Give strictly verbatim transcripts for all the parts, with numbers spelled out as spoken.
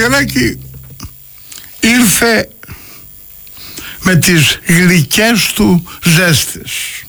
αγοράκι ήρθε με τις γλυκές του ζέστες.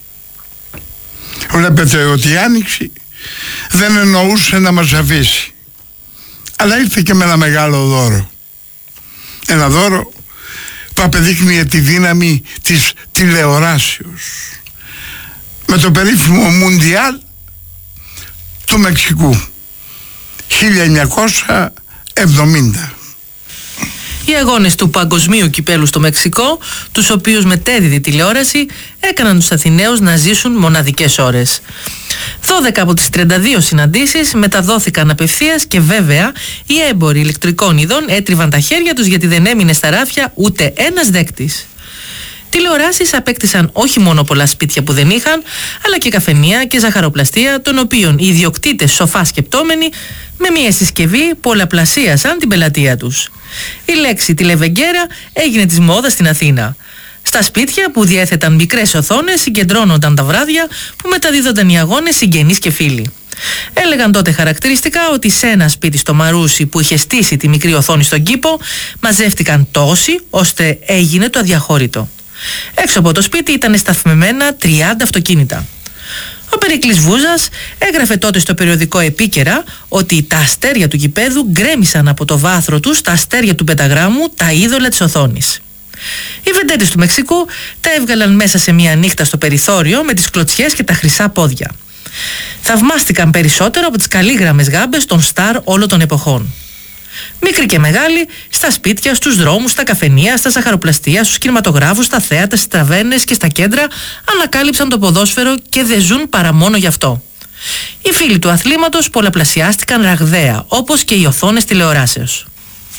Βλέπετε ότι η Άνοιξη δεν εννοούσε να μας αφήσει, αλλά ήρθε και με ένα μεγάλο δώρο. Ένα δώρο που απεδείκνυε τη δύναμη της τηλεοράσεως, με το περίφημο Μουντιάλ του Μεξικού χίλια εννιακόσια εβδομήντα. Οι αγώνες του Παγκοσμίου Κυπέλου στο Μεξικό, τους οποίους μετέδιδε η τηλεόραση, έκαναν τους Αθηναίους να ζήσουν μοναδικές ώρες. δώδεκα από τις τριάντα δύο συναντήσεις μεταδόθηκαν απευθείας και βέβαια οι έμποροι ηλεκτρικών ειδών έτριβαν τα χέρια τους, γιατί δεν έμεινε στα ράφια ούτε ένας δέκτης. Τηλεοράσεις απέκτησαν όχι μόνο πολλά σπίτια που δεν είχαν, αλλά και καφενεία και ζαχαροπλαστεία, των οποίων οι ιδιοκτήτες σοφά σκεπτόμενοι με μια συσκευή πολλαπλασίασαν την πελατεία τους. Η λέξη τηλεβεγγέρα έγινε της μόδας στην Αθήνα. Στα σπίτια που διέθεταν μικρές οθόνες συγκεντρώνονταν τα βράδια που μεταδίδονταν οι αγώνες συγγενείς και φίλοι. Έλεγαν τότε χαρακτηριστικά ότι σε ένα σπίτι στο Μαρούσι που είχε στήσει τη μικρή οθόνη στον κήπο μαζεύτηκαν τόσοι ώστε έγινε το αδιαχώρητο. Έξω από το σπίτι ήταν σταθμεμένα τριάντα αυτοκίνητα. Ο Περικλής Βούζας έγραφε τότε στο περιοδικό Επίκαιρα ότι τα αστέρια του γηπέδου γκρέμισαν από το βάθρο τους τα αστέρια του πενταγράμμου, τα είδωλα της οθόνης. Οι βεντέτες του Μεξικού τα έβγαλαν μέσα σε μια νύχτα στο περιθώριο με τις κλωτσιές και τα χρυσά πόδια. Θαυμάστηκαν περισσότερο από τις καλήγραμμες γάμπες των στάρ όλων των εποχών. Μικροί και μεγάλοι, στα σπίτια, στους δρόμους, στα καφενεία, στα ζαχαροπλαστεία, στους κινηματογράφους, στα θέατρα, στις ταβέρνες και στα κέντρα ανακάλυψαν το ποδόσφαιρο και δεν ζουν παρά μόνο γι' αυτό. Οι φίλοι του αθλήματος πολλαπλασιάστηκαν ραγδαία, όπως και οι οθόνες τηλεοράσεως.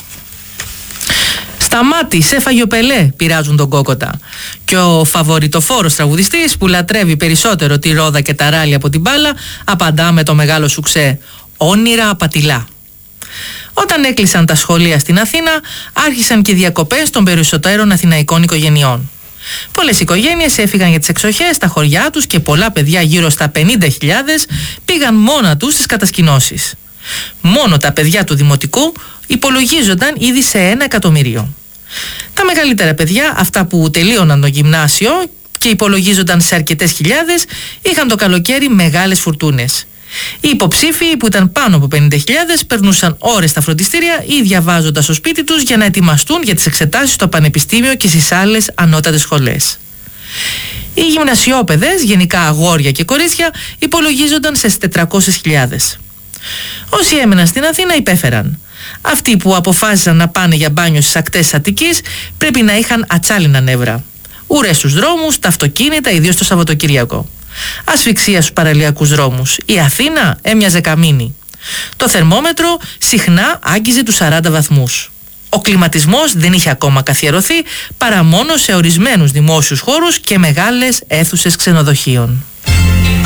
«Σταμάτη, σε έφαγε ο Πελέ», πειράζουν τον Κόκοτα. Και ο φαβοριτοφόρος τραγουδιστής που λατρεύει περισσότερο τη ρόδα και τα ράλια από την μπάλα απαντά με το μεγάλο σουξέ «Όνειρα απατηλά». Όταν έκλεισαν τα σχολεία στην Αθήνα, άρχισαν και οι διακοπές των περισσότερων αθηναϊκών οικογενειών. Πολλές οικογένειες έφυγαν για τις εξοχές στα χωριά τους και πολλά παιδιά, γύρω στα πενήντα χιλιάδες, πήγαν μόνα τους στις κατασκηνώσεις. Μόνο τα παιδιά του δημοτικού υπολογίζονταν ήδη σε ένα εκατομμύριο. Τα μεγαλύτερα παιδιά, αυτά που τελείωναν το γυμνάσιο και υπολογίζονταν σε αρκετές χιλιάδες, είχαν το καλοκαίρι μεγάλες φουρτούνες. Οι υποψήφοι, που ήταν πάνω από πενήντα χιλιάδες, περνούσαν ώρες στα φροντιστήρια ή διαβάζοντας στο σπίτι τους για να ετοιμαστούν για τις εξετάσεις στο πανεπιστήμιο και στις άλλες ανώτατες σχολές. Οι γυμνασιόπαιδες, γενικά αγόρια και κορίτσια, υπολογίζονταν σε τετρακόσιες χιλιάδες. Όσοι έμεναν στην Αθήνα υπέφεραν. Αυτοί που αποφάσισαν να πάνε για μπάνιο στις ακτές της Αττικής πρέπει να είχαν ατσάλινα νεύρα. Ουρές στους δρόμους, τα αυτοκίνητα, ιδίως το Σαββατοκύριακο. Ασφυξία στους παραλιακούς δρόμους. Η Αθήνα έμοιαζε καμίνι. Το θερμόμετρο συχνά άγγιζε τους σαράντα βαθμούς. Ο κλιματισμός δεν είχε ακόμα καθιερωθεί παρά μόνο σε ορισμένους δημόσιους χώρους και μεγάλες αίθουσες ξενοδοχείων.